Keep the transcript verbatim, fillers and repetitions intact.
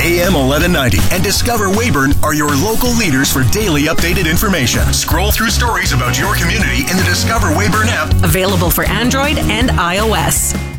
A M eleven ninety and Discover Weyburn are your local leaders for daily updated information. Scroll through stories about your community in the Discover Weyburn app. Available for Android and iOS.